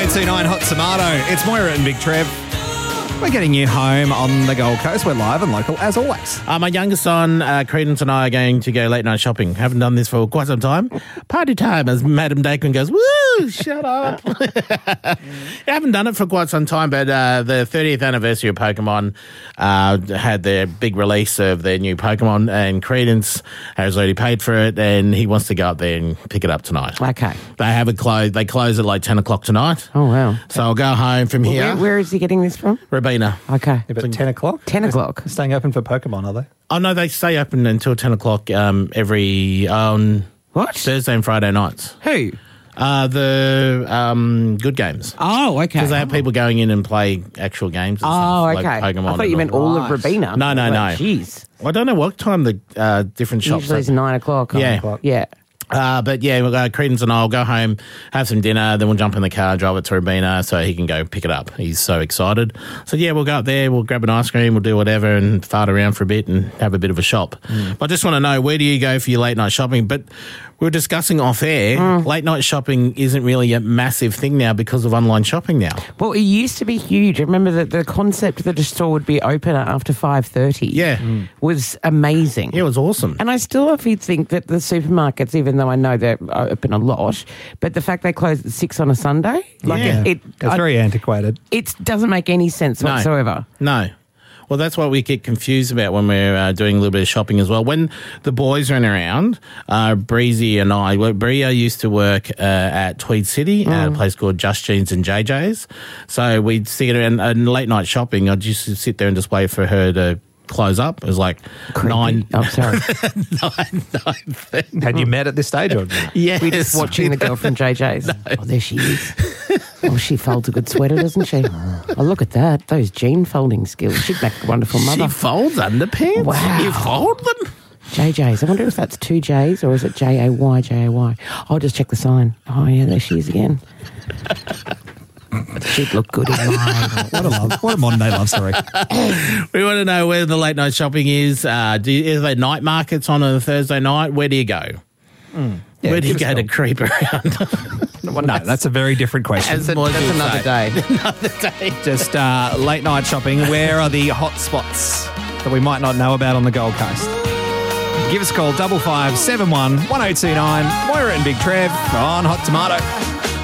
1029 Hot Tomato. It's Moira and Big Trev. We're getting you home on the Gold Coast. We're live and local as always. My youngest son, Credence, and I are going to go late night shopping. Haven't done this for quite some time. Party time, as Madam Dakin goes, woo, shut up. I haven't done it for quite some time, but the 30th anniversary of Pokemon had their big release of their new Pokemon, and Credence has already paid for it, and he wants to go up there and pick it up tonight. Okay. They haven't closed. They close at like 10 o'clock tonight. Oh, wow. So I'll go home from here. Where is he getting this from? Rabina. Okay. Yeah, but 10 o'clock? 10 o'clock. Staying open for Pokemon, are they? Oh, no, they stay open until 10 o'clock every What? Thursday and Friday nights. Who? The Good Games. Oh, okay. Because they have people going in and play actual games. And Oh, stuff, okay. Like Pokemon. I thought you meant all of Right. Rabina. No, no, no. Jeez. I don't know what time the different shops Usually it's 9 o'clock. Yeah. 9 o'clock. Yeah. But yeah, Credence and I'll go home, have some dinner, then we'll jump in the car, drive it to Rabina so he can go pick it up. He's so excited. So yeah, we'll go up there, we'll grab an ice cream, we'll do whatever and fart around for a bit and have a bit of a shop. But I just want to know, where do you go for your late night shopping? But we were discussing off air, late night shopping isn't really a massive thing now because of online shopping now. Well, it used to be huge. I remember that the concept that a store would be open after 5:30 Yeah. was amazing. Yeah, it was awesome. And I still think that the supermarkets, even though I know they're open a lot, but the fact they close at 6 on a Sunday, like Yeah. it It's very antiquated. it doesn't make any sense No. whatsoever. No. Well, that's what we get confused about when we're doing a little bit of shopping as well. When the boys ran around, Breezy and I, Bria used to work at Tweed City at a place called Just Jeans and JJ's. So we'd see it and late night shopping. I'd just sit there and just wait for her to close up. It was like Creepy. 9. Oh, sorry. 9:30. Had you met at this stage? Or? Yes. We're just watching the girl from JJ's. Oh, there she is. Oh, she folds a good sweater, doesn't she? Oh, look at that. Those jean folding skills. She'd make a wonderful mother. She folds underpants? Wow. You fold them? JJ's. I wonder if that's 2 J's or is it Jay, Jay? I'll just check the sign. Oh, yeah, there she is again. She'd look good in mine. What a modern day love story. We want to know where the late night shopping is. Are there night markets on a Thursday night? Where do you go? Yeah, Where do you give us go a to creep around? No, that's a very different question. That's another day. Another day. Just late night shopping. Where are the hot spots that we might not know about on the Gold Coast? Give us a call, 5571 1029. Moira and Big Trev on Hot Tomato.